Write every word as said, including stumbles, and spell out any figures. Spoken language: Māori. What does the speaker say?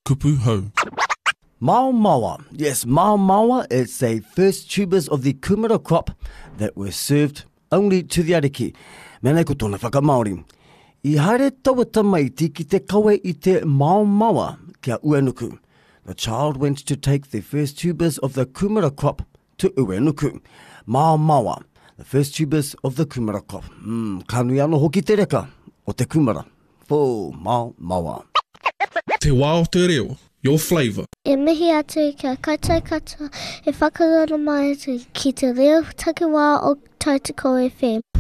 kupu hau. Mao mawa. Yes, mao mawa is the first tubers of the kumara crop that were served only to the ariki. Mena ko tōna whakamaori. I haere taua tamaiti ki te kawe i te mao mawa kia Uenuku. The child went to take the first tubers of the kumara crop to Uenuku. Mao mawa, the first tubers of the kumara crop. Mm, kanui ano hoki te reka o te kumara. Fō mao mawa. Te wā o te reo, your flavour. E mihi atu kia kaitai katoa e whakarara mai atu ki te reo takiwā o Tautoko F M.